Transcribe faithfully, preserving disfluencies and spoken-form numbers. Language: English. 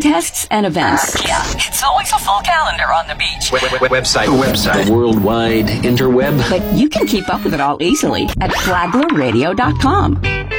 contests and events. Yeah, it's always a full calendar on the beach. Website. Website. The worldwide interweb. But you can keep up with it all easily at flagler radio dot com.